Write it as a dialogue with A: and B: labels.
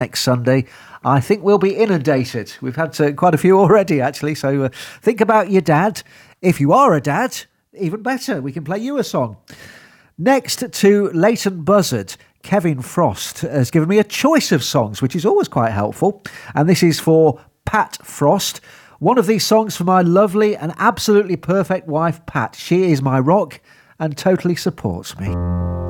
A: next Sunday, I think we'll be inundated. We've had quite a few already, actually. So think about your dad. If you are a dad, even better. We can play you a song. Next to Leighton Buzzard, Kevin Frost has given me a choice of songs, which is always quite helpful. And this is for Pat Frost. One of these songs for my lovely and absolutely perfect wife, Pat. She is my rock and totally supports me.